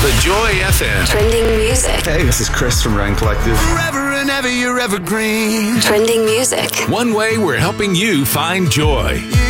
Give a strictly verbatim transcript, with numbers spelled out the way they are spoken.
The Joy F M. Trending music. Hey, this is Chris from Ryan Collective. Forever and ever, you're evergreen. Trending music. One way we're helping you find joy. Yeah.